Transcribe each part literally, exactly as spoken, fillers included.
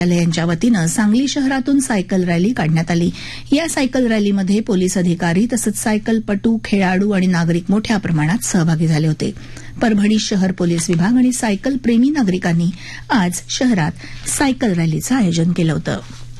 यांच्या वतीनं सांगली शहरातून सायकल रॅली काढण्यात आली. या सायकल रॅलीमध्ये पोलीस अधिकारी तसंच सायकलपटू, खेळाडू आणि नागरिक मोठ्या प्रमाणात सहभागी झाले होते. परभणी शहर पोलीस विभाग आणि सायकल प्रेमी नागरिकांनी आज शहरात सायकल रॅलीचं आयोजन केलं होतं.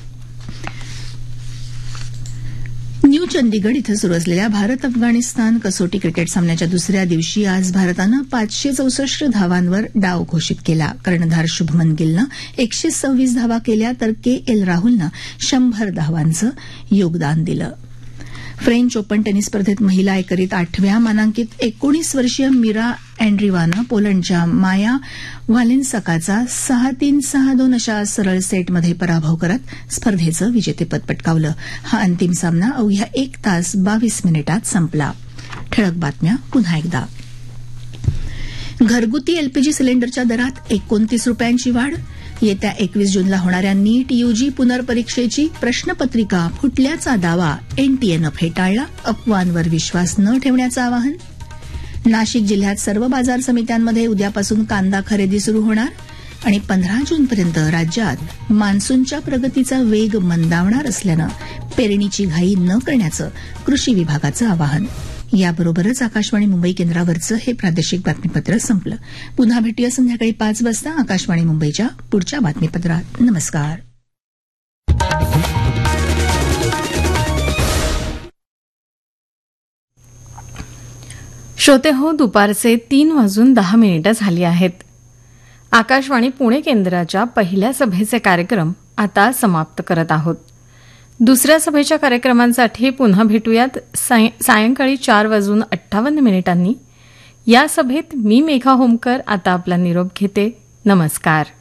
न्यू चंदीगड इथं सुरू असलेल्या भारत अफगाणिस्तान कसोटी क्रिकेट सामन्याच्या दुसऱ्या दिवशी आज भारतानं पाचशे चौसष्ट धावांवर डाव घोषित केला. कर्णधार शुभमन गिलनं एकशे सव्वीस धावा केल्या तर के एल राहुलनं शंभर धावांचं योगदान दिलं. फ्रेंच ओपन टेनिस स्पर्धेत महिला एकेरीत आठव्या मानांकित एकोणीस वर्षीय मिरा अँड्रीवानं पोलंडच्या माया वालेन्साकाचा सहा तीन सहा दोन अशा सरळ सेटमध्ये पराभव करत स्पर्धेचं विजेतेपद पटकावलं. हा अंतिम सामना अवघ्या एक तास बावीस मिनिटात संपला. ठळक बातम्या पुन्हा एकदा. घरगुती एलपीजी सिलेंडरच्या दरात एकोणतीस रुपयांची वाढ. येत्या एकवीस जूनला होणाऱ्या नीट यूजी पुनर्परीक्षेची प्रश्नपत्रिका फुटल्याचा दावा एनटीएनं फेटाळला. अफवांवर विश्वास न ठेवण्याचं आवाहन. नाशिक जिल्ह्यात सर्व बाजार समित्यांमध्ये उद्यापासून कांदा खरेदी सुरू होणार. आणि पंधरा जूनपर्यंत राज्यात मान्सूनच्या प्रगतीचा वेग मंदावणार असल्यानं पेरणीची घाई न करण्याचं कृषी विभागाचं आवाहन. याबरोबरच आकाशवाणी मुंबई केंद्रावरचं हे प्रादेशिक बातमीपत्र संपलं. पुन्हा भेटूया संध्याकाळी पाच वाजता आकाशवाणी मुंबईच्या पुढच्या बातमीपत्रात. नमस्कार. श्रोते हो, दुपारचे तीन वाजून दहा मिनिटं झाली आहेत. आकाशवाणी पुणे केंद्राच्या पहिल्या सभेचे कार्यक्रम आता समाप्त करत आहोत. दुसऱ्या सभेच्या कार्यक्रमांसाठी पुन्हा भेटूयात साय सायंकाळी चार वाजून अठ्ठावन्न मिनिटांनी. या सभेत मी मेघा होमकर आता आपला निरोप घेते. नमस्कार.